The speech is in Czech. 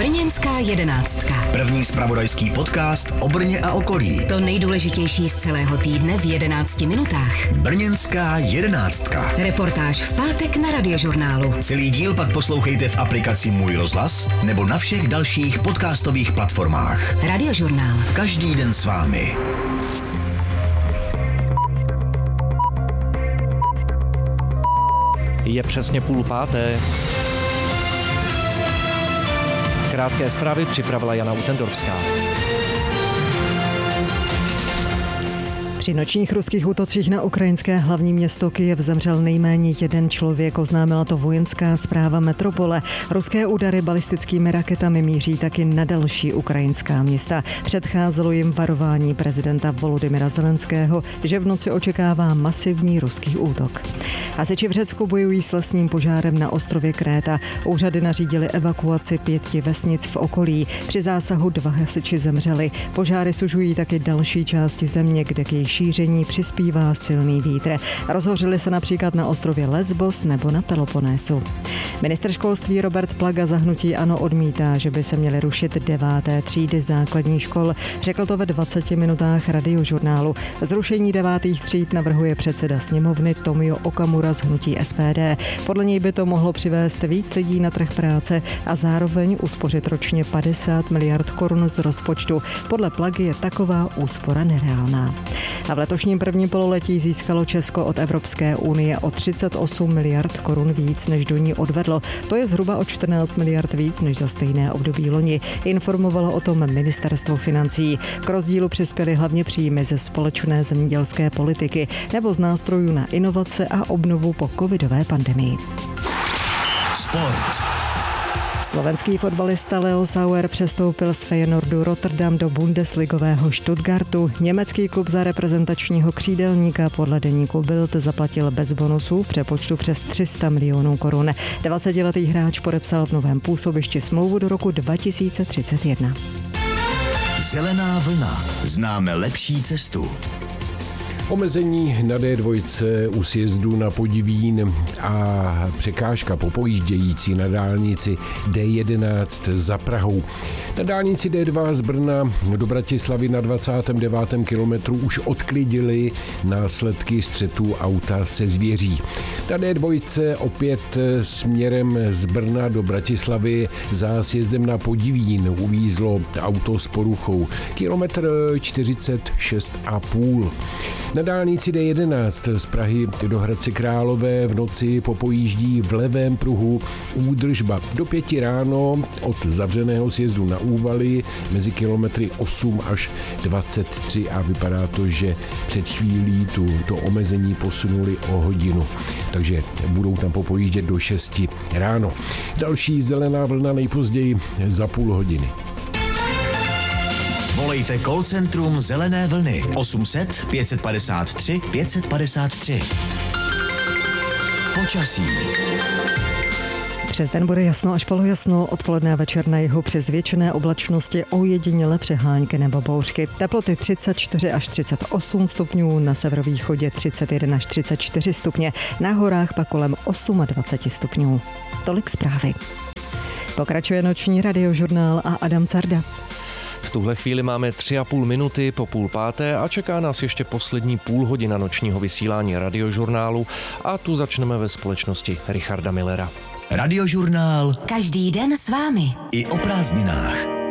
Brněnská jedenáctka. První zpravodajský podcast o Brně a okolí. To nejdůležitější z celého týdne v 11 minutách. Brněnská jedenáctka. Reportáž v pátek na Radiožurnálu. Celý díl pak poslouchejte v aplikaci Můj rozhlas nebo na všech dalších podcastových platformách. Radiožurnál. Každý den s vámi. Je přesně 4:30. Krátké zprávy připravila Jana Utendorská. Při nočních ruských útocích na ukrajinské hlavní město Kyjev zemřel nejméně jeden člověk, oznámila to vojenská správa metropole. Ruské údary balistickými raketami míří taky na další ukrajinská města. Předcházelo jim varování prezidenta Volodymyra Zelenského, že v noci očekává masivní ruský útok. Hasiči v Řecku bojují s lesním požárem na ostrově Kréta. Úřady nařídily evakuaci 5 vesnic v okolí. Při zásahu 2 hasiči zemřeli. Požáry sužují taky další části země, kde k jejich šíření přispívá silný vítr. Rozhořily se například na ostrově Lesbos nebo na Peloponésu. Ministr školství Robert Plaga za hnutí ANO odmítá, že by se měly rušit 9. třídy základních škol. Řekl to ve 20 minutách Radiožurnálu. Zrušení 9. tříd navrhuje předseda sněmovny Tomio Okamura z hnutí SPD. Podle něj by to mohlo přivést víc lidí na trh práce a zároveň uspořit ročně 50 miliard korun z rozpočtu. Podle Plagy je taková úspora nereálná. A v letošním prvním pololetí získalo Česko od Evropské unie o 38 miliard korun víc, než do ní odvedlo. To je zhruba o 14 miliard víc, než za stejné období loni. Informovalo o tom ministerstvo financí. K rozdílu přispěly hlavně příjmy ze společné zemědělské politiky nebo z nástrojů na inovace a obnovu po covidové pandemii. Sport. Slovenský fotbalista Leo Sauer přestoupil z Feyenoordu Rotterdam do bundesligového Stuttgartu. Německý klub za reprezentačního křídelníka podle deníku Bild zaplatil bez bonusů v přepočtu přes 300 milionů korun. 20letý hráč podepsal v novém působišti smlouvu do roku 2031. Zelená vlna. Známe lepší cestu. Omezení na D2 u sjezdu na Podivín a překážka po pojíždějící na dálnici D11 za Prahou. Na dálnici D2 z Brna do Bratislavy na 29. kilometru už odklidili následky střetu auta se zvěří. Na D2 opět směrem z Brna do Bratislavy za sjezdem na Podivín uvízlo auto s poruchou. Kilometr 46,5. Na dálnici D11 z Prahy do Hradce Králové v noci popojíždí v levém pruhu údržba. Do 5 ráno od zavřeného sjezdu na Úvaly mezi kilometry 8 až 23 a vypadá to, že před chvílí to omezení posunuli o hodinu. Takže budou tam popojíždět do 6 ráno. Další zelená vlna nejpozději za půl hodiny. Volejte call centrum Zelené vlny 800 553 553. Počasí. Přes den bude jasno až polojasno, odpoledne a večer na jihu přes většiné oblačnosti ojediněle přehánky nebo bouřky. Teploty 34 až 38 stupňů, na severovýchodě 31 až 34 stupně, na horách pak kolem 28 stupňů. Tolik zprávy. Pokračuje noční Radiožurnál a Adam Carda. V tuhle chvíli máme 3,5 minuty po 4:30 a čeká nás ještě poslední půl hodina nočního vysílání Radiožurnálu a tu začneme ve společnosti Richarda Millera. Radiožurnál. Každý den s vámi. I o prázdninách.